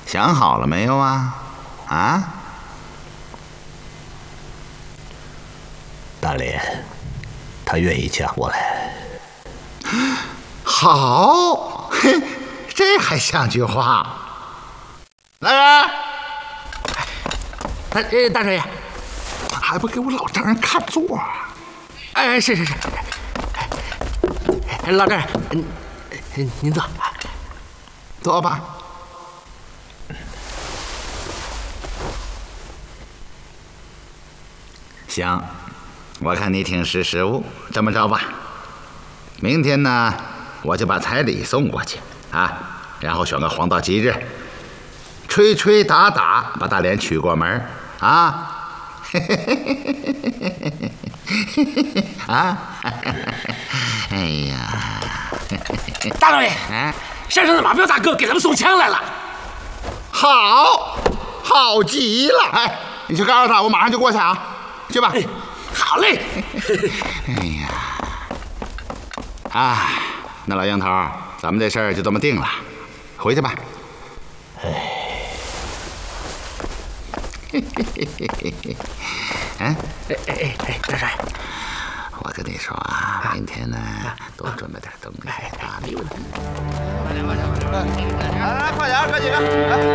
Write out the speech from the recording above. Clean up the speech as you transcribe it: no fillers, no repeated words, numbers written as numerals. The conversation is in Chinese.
想好了没有啊？啊？ 大连，他愿意嫁过来。 好，嘿，这还像句话。来人！ 大少爷， 还不给我老丈人看座？ 哎，是。老丈人，您坐， 坐吧。行，我看你挺识时务。这么着吧，明天呢，我就把彩礼送过去啊，然后选个黄道吉日，吹吹打打把大连娶过门啊。啊！哎呀！ 大少爷，山上的马彪大哥给咱们送枪来了。 好极了！哎，你去告诉他，我马上就过去啊，去吧。 好嘞。 哎呀！啊，那老杨头，咱们这事儿就这么定了，回去吧。 大少爷， 我跟你说啊，明天呢多准备点东西啊。 没问题。 来，快点，哥几个，来。